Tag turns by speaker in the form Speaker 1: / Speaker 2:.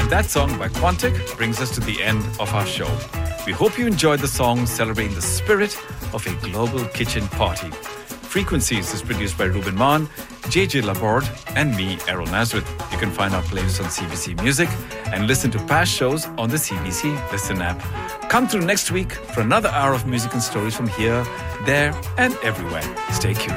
Speaker 1: And that song by Quantic brings us to the end of our show. We hope you enjoyed the song celebrating the spirit of a global kitchen party. Frequencies is produced by Ruben Mann, JJ Laborde, and me, Errol Nazareth. You can find our playlist on CBC Music and listen to past shows on the CBC Listen app. Come through next week for another hour of music and stories from here, there, and everywhere. Stay tuned.